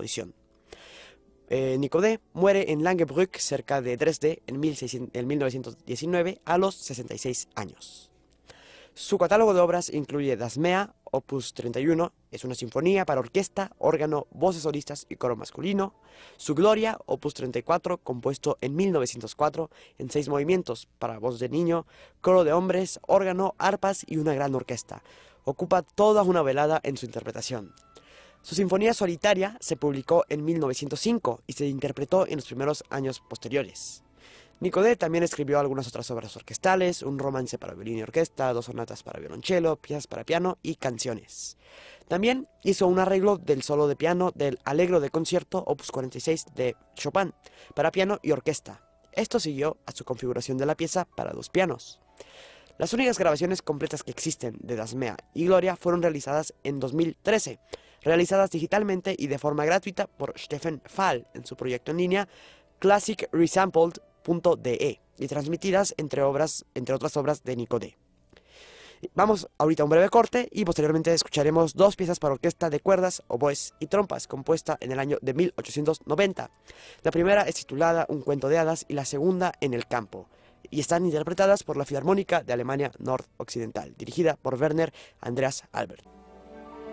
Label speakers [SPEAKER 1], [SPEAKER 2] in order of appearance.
[SPEAKER 1] composición. Nicodé muere en Langebrück, cerca de Dresde, en 1919, a los 66 años. Su catálogo de obras incluye Das Mea, opus 31, es una sinfonía para orquesta, órgano, voces solistas y coro masculino. Su Gloria, opus 34, compuesto en 1904, en 6 movimientos, para voz de niño, coro de hombres, órgano, arpas y una gran orquesta. Ocupa toda una velada en su interpretación. Su Sinfonía Solitaria se publicó en 1905 y se interpretó en los primeros años posteriores. Nicodé también escribió algunas otras obras orquestales, un romance para violín y orquesta, 2 sonatas para violonchelo, piezas para piano y canciones. También hizo un arreglo del solo de piano del Allegro de concierto opus 46 de Chopin para piano y orquesta. Esto siguió a su configuración de la pieza para 2 pianos. Las únicas grabaciones completas que existen de Das Mea y Gloria fueron realizadas en 2013, realizadas digitalmente y de forma gratuita por Stefan Fall en su proyecto en línea classicresampled.de y transmitidas entre otras obras de Nicodé. Vamos ahorita a un breve corte y posteriormente escucharemos 2 piezas para orquesta de cuerdas, oboes y trompas, compuesta en el año de 1890. La primera es titulada Un cuento de hadas y la segunda En el campo, y están interpretadas por la Filarmónica de Alemania Nordoccidental, dirigida por Werner Andreas Albert.